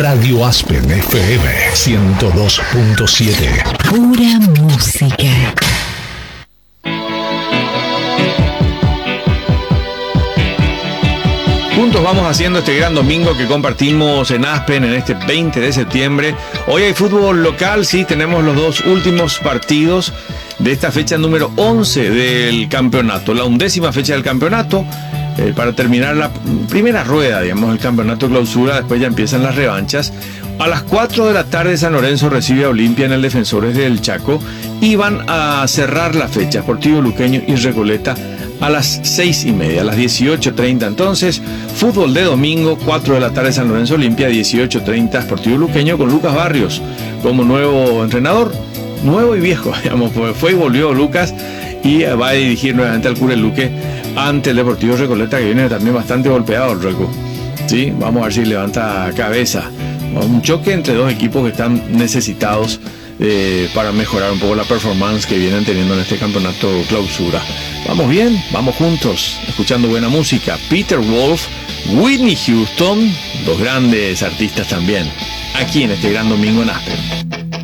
Radio Aspen FM 102.7. Pura música. Juntos vamos haciendo este gran domingo que compartimos en Aspen en este 20 de septiembre. Hoy hay fútbol local, sí, tenemos los dos últimos partidos de esta fecha número 11 del campeonato, la 11ª fecha del campeonato, para terminar la primera rueda, digamos, del campeonato clausura. Después ya empiezan las revanchas. A las 4 de la tarde San Lorenzo recibe a Olimpia en el Defensores del Chaco y van a cerrar la fecha Sportivo Luqueño y Recoleta a las 6:30, a las 18:30. Entonces, fútbol de domingo, 4 de la tarde San Lorenzo Olimpia, 18:30 Sportivo Luqueño, con Lucas Barrios como nuevo entrenador, nuevo y viejo, digamos, pues fue y volvió Lucas y va a dirigir nuevamente al Cureluque ante el Deportivo Recoleta, que viene también bastante golpeado el Reco. ¿Sí? Vamos a ver si levanta cabeza. Un choque entre dos equipos que están necesitados para mejorar un poco la performance que vienen teniendo en este campeonato clausura. Vamos bien, vamos juntos, escuchando buena música. Peter Wolf, Whitney Houston, dos grandes artistas también, aquí en este gran domingo en Aspen.